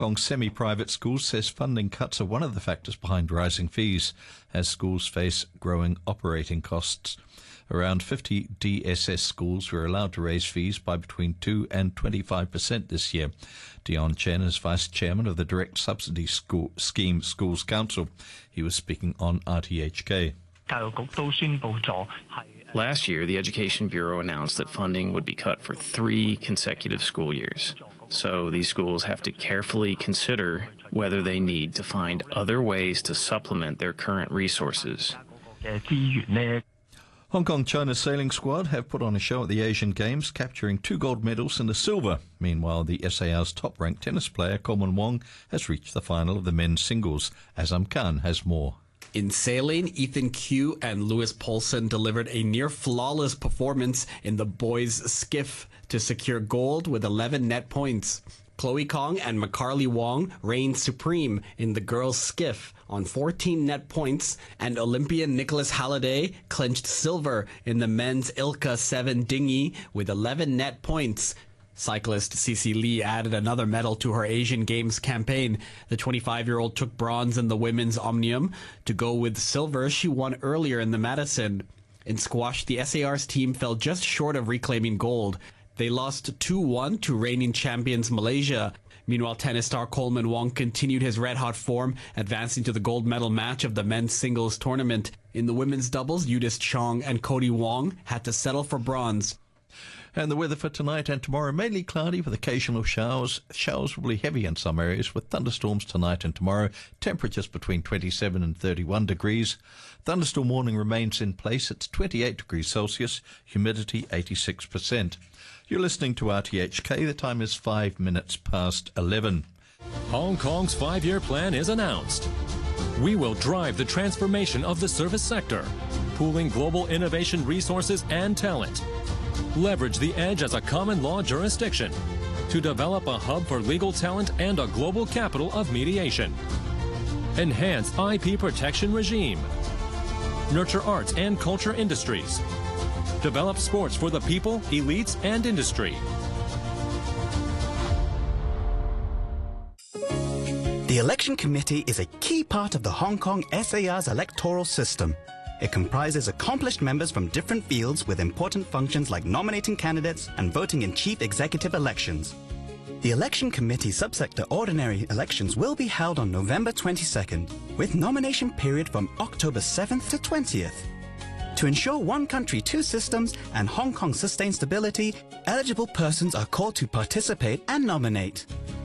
Hong Kong semi-private schools says funding cuts are one of the factors behind rising fees as schools face growing operating costs. Around 50 DSS schools were allowed to raise fees by between 2 and 25% this year. Dion Chen is Vice Chairman of the Direct Subsidy Scheme Schools Council. He was speaking on RTHK. Last year, the Education Bureau announced that funding would be cut for 3 consecutive school years. So these schools have to carefully consider whether they need to find other ways to supplement their current resources. Hong Kong China sailing squad have put on a show at the Asian Games, capturing 2 gold medals and a silver. Meanwhile, the SAR's top-ranked tennis player, Coleman Wong, has reached the final of the men's singles. Azam Khan has more. In sailing, Ethan Q and Lewis Poulsen delivered a near-flawless performance in the boys' skiff to secure gold with 11 net points. Chloe Kong and Macarly Wong reigned supreme in the girls' skiff on 14 net points, and Olympian Nicholas Halliday clinched silver in the men's Ilka 7 dinghy with 11 net points. Cyclist Cece Lee added another medal to her Asian Games campaign. The 25-year-old took bronze in the women's Omnium. To go with silver, she won earlier in the Madison. In squash, the SAR's team fell just short of reclaiming gold. They lost 2-1 to reigning champions Malaysia. Meanwhile, tennis star Coleman Wong continued his red-hot form, advancing to the gold medal match of the men's singles tournament. In the women's doubles, Yudis Chong and Cody Wong had to settle for bronze. And the weather for tonight and tomorrow, mainly cloudy with occasional showers. Showers will be heavy in some areas with thunderstorms tonight and tomorrow. Temperatures between 27 and 31 degrees. Thunderstorm warning remains in place. It's 28 degrees Celsius. Humidity 86%. You're listening to RTHK. The time is 5 minutes past 11. Hong Kong's 5-year plan is announced. We will drive the transformation of the service sector, pooling global innovation resources and talent. Leverage the edge as a common law jurisdiction to develop a hub for legal talent and a global capital of mediation. Enhance IP protection regime. Nurture arts and culture industries. Develop sports for the people, elites, and industry. The Election Committee is a key part of the Hong Kong SAR's electoral system. It comprises accomplished members from different fields with important functions like nominating candidates and voting in chief executive elections. The Election Committee subsector ordinary elections will be held on November 22nd, with nomination period from October 7th to 20th. To ensure one country, 2 systems and Hong Kong's sustained stability, eligible persons are called to participate and nominate.